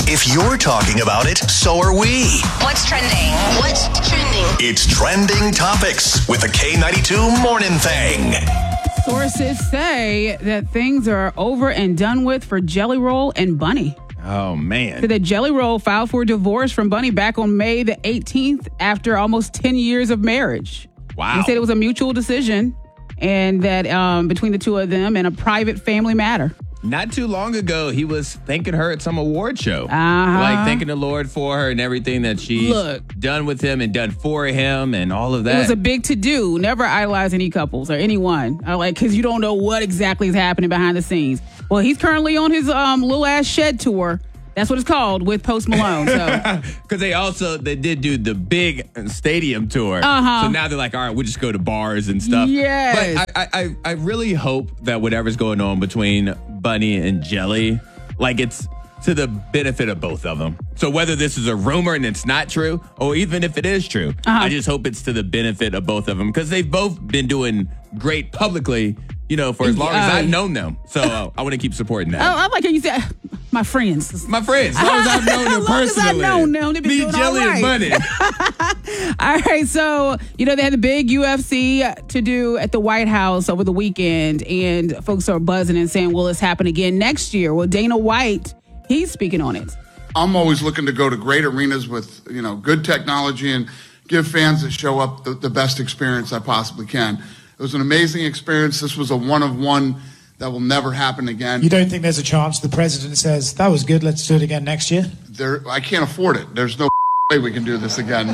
If you're talking about it, so are we. What's trending? What's trending? It's Trending Topics with the K92 Morning Thing. Sources say that things are over and done with for Jelly Roll and Bunny. Oh, man. So the Jelly Roll filed for divorce from Bunny back on May the 18th after almost 10 years of marriage. Wow. He said it was a mutual decision and that between the two of them and a private family matter. Not too long ago, he was thanking her at some award show. Uh-huh. Thanking the Lord for her and everything that she's done with him and done for him and all of that. It was a big to-do. Never idolize any couples or anyone. Because you don't know what exactly is happening behind the scenes. Well, he's currently on his little ass shed tour. That's what it's called with Post Malone. Because they did do the big stadium tour. Uh-huh. So now they're like, all right, we'll just go to bars and stuff. Yes. But I really hope that whatever's going on between Bunny and Jelly, it's to the benefit of both of them. So whether this is a rumor and it's not true, or even if it is true, I just hope it's to the benefit of both of them. Because they've both been doing great publicly, for as long as I've known them. So I want to keep supporting that. I like how you said, my friends. My friends. As long as I've known them personally. I've known them. They've been doing Jelly, all right. and Bunny. All right, so, they had the big UFC to do at the White House over the weekend, and folks are buzzing and saying, will this happen again next year? Well, Dana White, he's speaking on it. I'm always looking to go to great arenas with, good technology and give fans that show up the best experience I possibly can. It was an amazing experience. This was a one-of-one that will never happen again. You don't think there's a chance the president says, that was good, let's do it again next year? I can't afford it. There's no way we can do this again.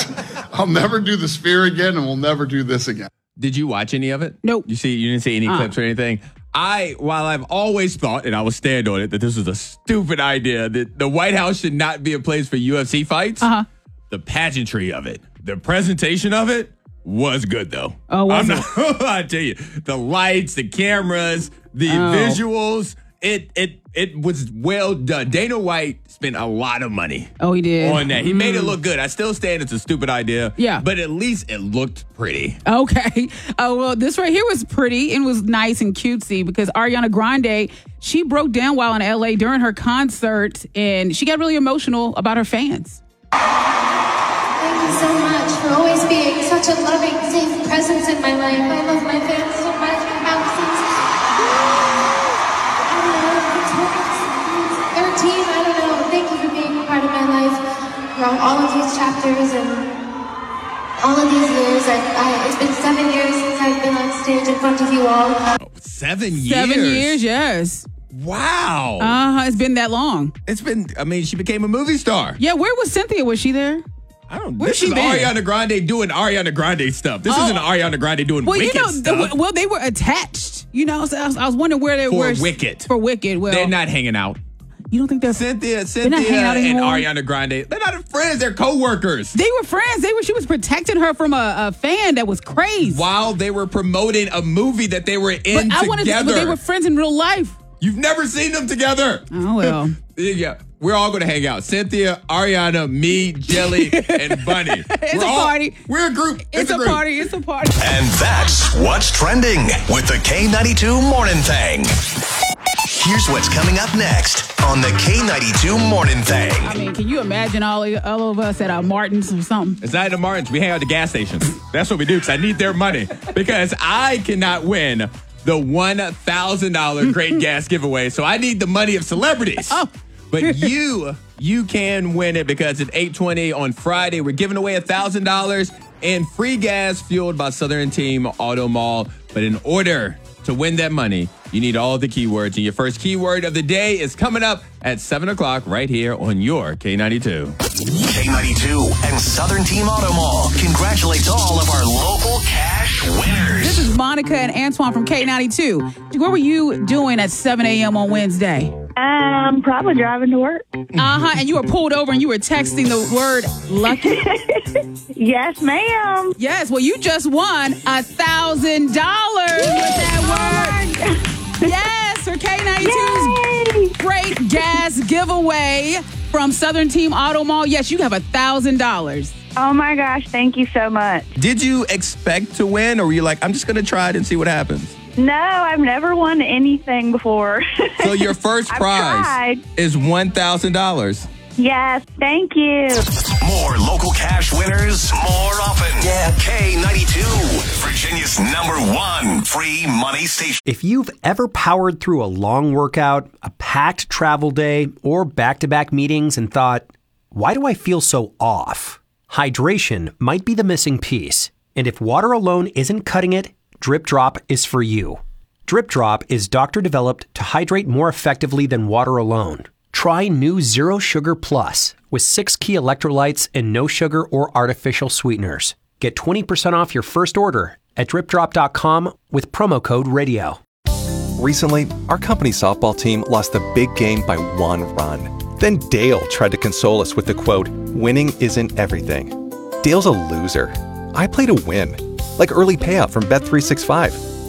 I'll never do the Sphere again, and we'll never do this again. Did you watch any of it? Nope. You didn't see any clips or anything? While I've always thought, and I will stand on it, that this was a stupid idea, that the White House should not be a place for UFC fights, the pageantry of it, the presentation of it, was good though. Oh, was it? I tell you, the lights, the cameras, the visuals, it was well done. Dana White spent a lot of money. Oh, he did. On that. He made it look good. I still stand it's a stupid idea. Yeah. But at least it looked pretty. Okay. Oh, well, this right here was pretty and was nice and cutesy because Ariana Grande, she broke down while in LA during her concert and she got really emotional about her fans. Thank you so much for always being such a loving, safe presence in my life. I love my fans so much. I've had since, I don't know, 13, I don't know. Thank you for being a part of my life throughout all of these chapters and all of these years. It's been 7 years since I've been on stage in front of you all. 7 years? 7 years, yes. Wow. It's been that long. She became a movie star. Yeah, where was Cynthia? Was she there? I don't know. Where's she been? Ariana Grande doing Ariana Grande stuff. This isn't Ariana Grande doing Wicked stuff. They were attached. So I was wondering where they were. For Wicked. For Wicked. Well, they're not hanging out. You don't think they're Cynthia not hanging out and anymore? Ariana Grande, they're not friends. They're co-workers. They were friends. She was protecting her from a fan that was crazy. While they were promoting a movie that they were in together. But they were friends in real life. You've never seen them together. Oh, well. Yeah. We're all going to hang out. Cynthia, Ariana, me, Jelly, and Bunny. It's a party. We're a group. It's a group. party. It's a party. And that's what's trending with the K92 Morning Thing. Here's what's coming up next on the K92 Morning Thing. I mean, can you imagine all of us at Martin's or something? It's not at Martin's. We hang out at the gas stations. That's what we do because I need their money. Because I cannot win the $1,000 Great Gas giveaway. So I need the money of celebrities. Oh. But you can win it because at 8:20 on Friday, we're giving away $1,000 and free gas fueled by Southern Team Auto Mall. But in order to win that money, you need all the keywords. And your first keyword of the day is coming up at 7 o'clock right here on your K92. K92 and Southern Team Auto Mall congratulates all of our local cash winners. This is Monica and Antoine from K92. What were you doing at 7 a.m. on Wednesday? Probably driving to work. And you were pulled over and you were texting the word lucky? Yes, ma'am. Yes, well, you just won $1,000 with that word. Yes, for K92's Great Gas giveaway from Southern Team Auto Mall. Yes, you have $1,000. Oh, my gosh. Thank you so much. Did you expect to win or were you like, I'm just going to try it and see what happens? No, I've never won anything before. So your first I've prize tried. is $1,000. Yes, thank you. More local cash winners, more often. Yeah. K92, Virginia's #1 free money station. If you've ever powered through a long workout, a packed travel day, or back-to-back meetings and thought, why do I feel so off? Hydration might be the missing piece. And if water alone isn't cutting it, Drip Drop is for you. Drip Drop is doctor-developed to hydrate more effectively than water alone. Try new Zero Sugar Plus with 6 key electrolytes and no sugar or artificial sweeteners. Get 20% off your first order at dripdrop.com with promo code RADIO. Recently, our company softball team lost the big game by 1 run. Then Dale tried to console us with the quote, "Winning isn't everything." Dale's a loser. I play to win, like early payout from Bet365.